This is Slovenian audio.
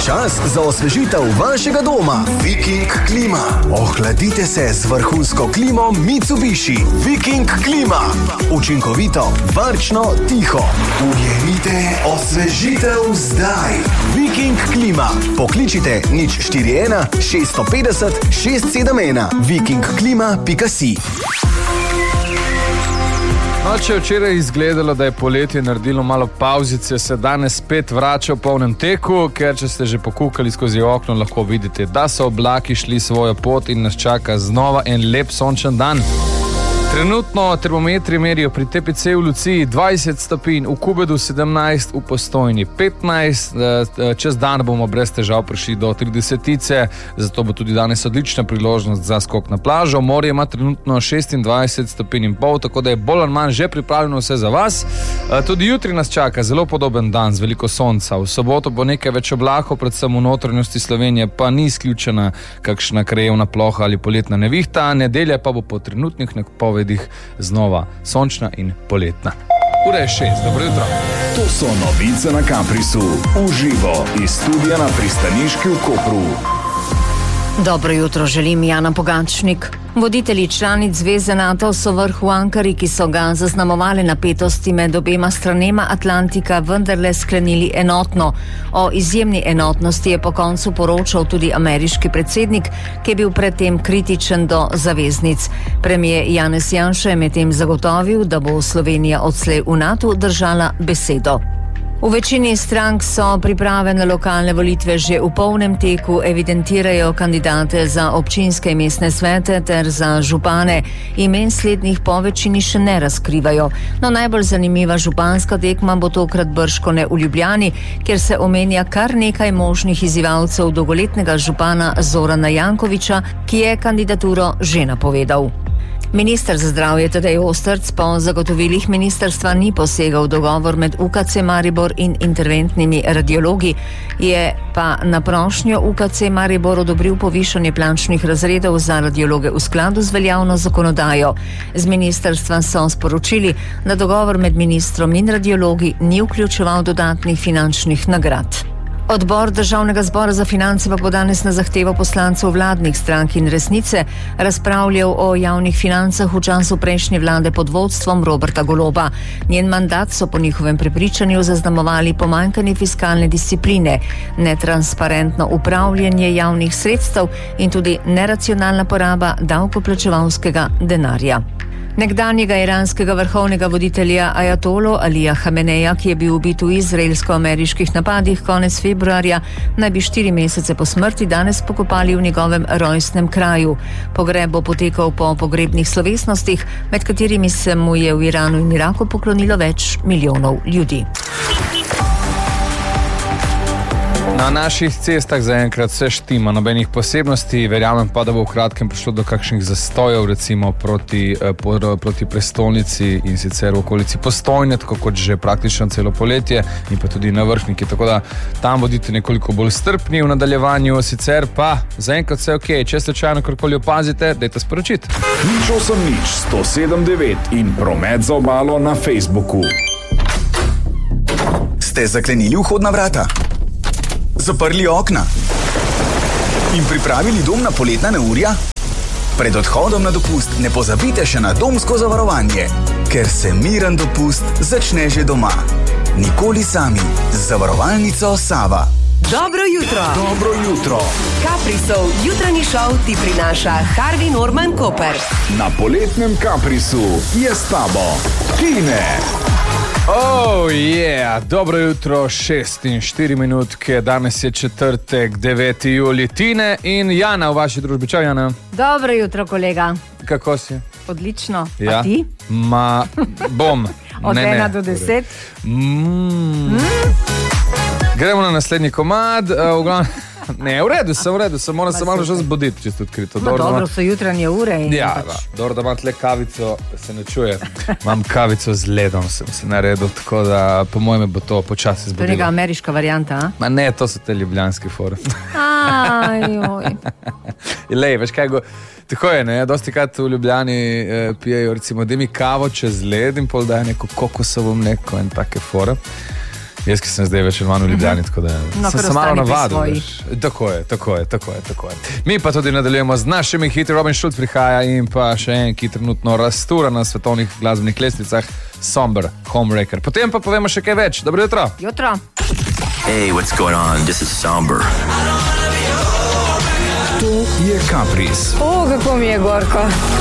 Čas za osvežitev vašega doma. Viking klima. Ohladite se z vrhunsko klimo Mitsubishi. Viking klima. Učinkovito, varčno, tiho. Ujemite osvežitev zdaj. Viking klima. Pokličite 041 650 671. vikingklima.si. No, če je včeraj izgledalo, da je poletje naredilo malo pauzice, se danes spet vrača v polnem teku, ker če ste že pokukali skozi okno, lahko vidite, da so oblaki šli svojo pot in nas čaka znova en lep sončen dan. Trenutno termometri merijo pri TPC v Luciji 20 stopinj, v Kubedu 17, v Postojni 15. Čez dan bomo brez težav prišli do 30-tice, zato bo tudi danes odlična priložnost za skok na plažo. Morje ima trenutno 26 stopinj in pol, tako da je bolj ali manj že pripravljeno vse za vas. Tudi jutri nas čaka zelo podoben dan z veliko sonca. V soboto bo nekaj več oblakov, predvsem v notranjosti Slovenije, pa ni izključena kakšna krajevna ploha ali poletna nevihta. Nedelja pa bo po trenutnih napovedih znova sončna in poletna. Ura je 6, dobro jutro. To so novice na Caprisu, uživo iz studia na Pristaniški v Kopru. Dobro jutro, želim Jana Pogačnik. Voditelji članic Zveze NATO so vrh v Ankari, ki so ga zaznamovali napetosti med obema stranema Atlantika, vendarle sklenili enotno. O izjemni enotnosti je po koncu poročal tudi ameriški predsednik, ki je bil predtem kritičen do zaveznic. Premijer Janez Janša je medtem zagotovil, da bo Slovenija odslej v NATO držala besedo. V večini strank so priprave na lokalne volitve že v polnem teku, evidentirajo kandidate za občinske in mestne svete ter za župane. Imen slednjih po večini še ne razkrivajo. No, najbolj zanimiva županska tekma bo tokrat bržkone v Ljubljani, kjer se omenja kar nekaj možnih izzivalcev dolgoletnega župana Zorana Jankovića, ki je kandidaturo že napovedal. Minister za zdravje Tadej Ostrc po zagotovilih ministrstva ni posegal v dogovor med UKC Maribor in interventnimi radiologi, je pa na prošnjo UKC Maribor odobril povišanje plačnih razredov za radiologe v skladu z veljavno zakonodajo. Z ministrstva so sporočili, da dogovor med ministrom in radiologi ni vključeval dodatnih finančnih nagrad. Odbor Državnega zbora za finance pa bo danes na zahtevo poslancev vladnih strank in Resnice razpravljal o javnih financah v času prejšnje vlade pod vodstvom Roberta Goloba. Njen mandat so po njihovem prepričanju zaznamovali pomanjkanje fiskalne discipline, netransparentno upravljanje javnih sredstev in tudi neracionalna poraba davkoplačevalskega denarja. Nekdanjega iranskega vrhovnega voditelja ajatolo Alija Hameneja, ki je bil ubit v izraelsko-ameriških napadih konec februarja, naj bi 4 mesece po smrti danes pokopali v njegovem rojstnem kraju. Pogreb bo potekal po pogrebnih slovesnostih, med katerimi se mu je v Iranu in Iraku poklonilo več milijonov ljudi. Na naših cestah zaenkrat vse štima, nobenih posebnosti, verjamem pa, da bo v kratkem prišlo do kakšnih zastojev, recimo proti prestolnici in sicer v okolici Postojne, tako kot že praktično celo poletje in pa tudi na Vrhniki, tako da tam bodite nekoliko bolj strpni v nadaljevanju, sicer pa zaenkrat vse ok, če slučajno karkoli opazite, dajte sporočiti. Nič 179 in promet za obalo na Facebooku. Ste zaklenili vhodna vrata? Zaprli okna in pripravili dom na poletna neurja? Pred odhodom na dopust ne pozabite še na domsko zavarovanje, ker se miren dopust začne že doma. Nikoli sami z zavarovalnico Sava. Dobro jutro. Dobro jutro. Caprisov jutranji šov ti prinaša Harvey Norman Koper. Na poletnem Caprisu je s tabo Tine. Oh yeah, dobro jutro, 6:04 minutke, danes je četrtek, 9. julij, Tine in Jana v vaši družbi. Čau, Jana. Dobro jutro, kolega. Kako si? Odlično. Ja. A ti? Bom. Od 1 do 10? Gremo na naslednji komad. Ne, v redu sem, moram se malo že zbuditi, čisto odkrito. Dobro, so jutranje ure. Ja, dobro, da imam tle kavico, se ne čuje. Imam kavico z ledom, sem se naredil, tako da po mojem bo to počasi zbudilo. To je neka ameriška varijanta, a? Ma ne, to so te ljubljanski fore. Ajoj. Lej, veš kaj go... Tako je, ne, dosti krat v Ljubljani pijejo, recimo, da mi kavo čez led in pol dajo neko kokosovo mleko in take fore. Jaz, ki sem zdaj več ali manj v Ljubljani, tako da sem se malo navadil. Tako je. Mi pa tudi nadaljujemo z našimi hiti. Robin Schulz prihaja in pa še en, ki trenutno rastura na svetovnih glasbenih lestvicah, Somber, Homewrecker. Potem pa povemo še kaj več. Dobro jutro. Jutro. Hey, what's going on? This is Somber. To je Kapris. O, kako mi je gorko.